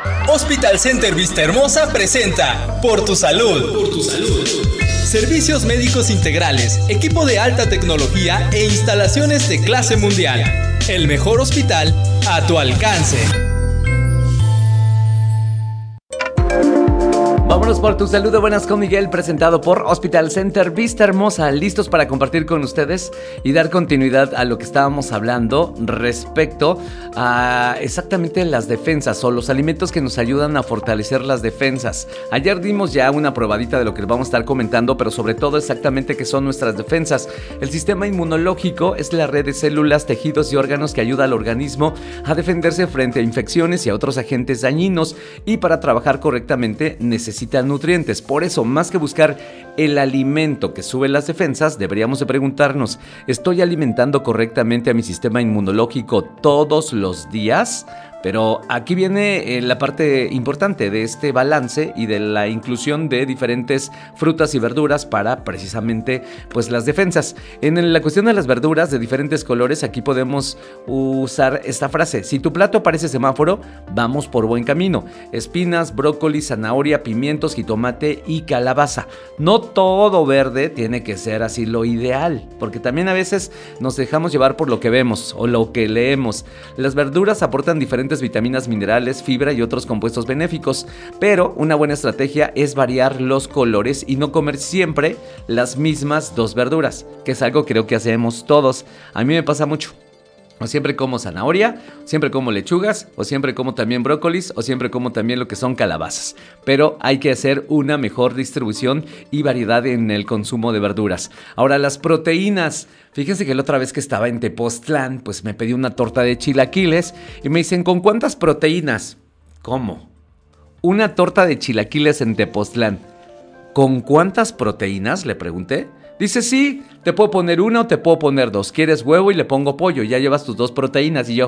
Hospital Center Vista Hermosa presenta Por tu Salud. Por tu Salud. Servicios médicos integrales, equipo de alta tecnología e instalaciones de clase mundial. El mejor hospital a tu alcance. Vámonos por tu salud de buenas con Miguel, presentado por Hospital Center Vista Hermosa, listos para compartir con ustedes y dar continuidad a lo que estábamos hablando respecto a exactamente las defensas o los alimentos que nos ayudan a fortalecer las defensas. Ayer dimos ya una probadita de lo que vamos a estar comentando, pero sobre todo exactamente qué son nuestras defensas. El sistema inmunológico es la red de células, tejidos y órganos que ayuda al organismo a defenderse frente a infecciones y a otros agentes dañinos, y para trabajar correctamente necesita nutrientes. Por eso, más que buscar el alimento que sube las defensas, deberíamos de preguntarnos: ¿estoy alimentando correctamente a mi sistema inmunológico todos los días? Pero aquí viene la parte importante de este balance y de la inclusión de diferentes frutas y verduras para precisamente pues las defensas. En la cuestión de las verduras de diferentes colores, aquí podemos usar esta frase: si tu plato parece semáforo, vamos por buen camino. Espinas, brócoli, zanahoria, pimientos, jitomate y calabaza. No todo verde tiene que ser así lo ideal, porque también a veces nos dejamos llevar por lo que vemos o lo que leemos. Las verduras aportan diferentes vitaminas, minerales, fibra y otros compuestos benéficos, pero una buena estrategia es variar los colores y no comer siempre las mismas dos verduras, que es algo que creo que hacemos todos. A mí me pasa mucho. O siempre como zanahoria, siempre como lechugas, o siempre como también brócolis, o siempre como también lo que son calabazas. Pero hay que hacer una mejor distribución y variedad en el consumo de verduras. Ahora, las proteínas. Fíjense que la otra vez que estaba en Tepoztlán, pues me pedí una torta de chilaquiles y me dicen: ¿con cuántas proteínas? ¿Cómo? Una torta de chilaquiles en Tepoztlán. ¿Con cuántas proteínas?, le pregunté. Dice: sí, te puedo poner una o te puedo poner dos. ¿Quieres huevo? Y le pongo pollo. Ya llevas tus dos proteínas. Y yo...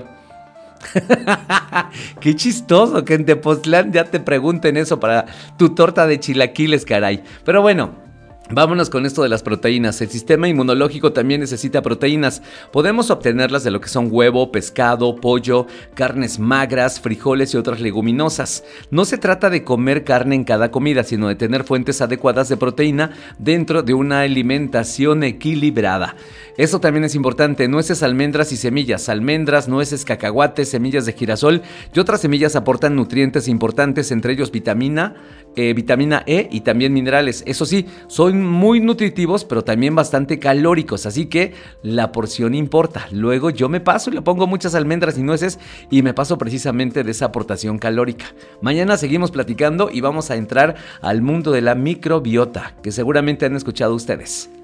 Qué chistoso que en Tepoztlán ya te pregunten eso para tu torta de chilaquiles, caray. Pero bueno, vámonos con esto de las proteínas. El sistema inmunológico también necesita proteínas. Podemos obtenerlas de lo que son huevo, pescado, pollo, carnes magras, frijoles y otras leguminosas. No se trata de comer carne en cada comida, sino de tener fuentes adecuadas de proteína dentro de una alimentación equilibrada. Eso también es importante: nueces, almendras y semillas. Almendras, nueces, cacahuates, semillas de girasol y otras semillas aportan nutrientes importantes, entre ellos vitamina E y también minerales. Eso sí, son muy nutritivos, pero también bastante calóricos, así que la porción importa. Luego yo me paso y le pongo muchas almendras y nueces y me paso precisamente de esa aportación calórica. Mañana seguimos platicando y vamos a entrar al mundo de la microbiota, que seguramente han escuchado ustedes.